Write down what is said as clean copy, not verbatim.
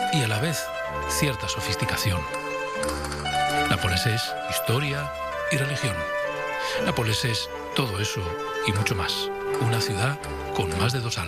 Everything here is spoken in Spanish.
y a la vez cierta sofisticación. Nápoles es historia y religión. Nápoles es todo eso y mucho más. Una ciudad con más de 2 almas.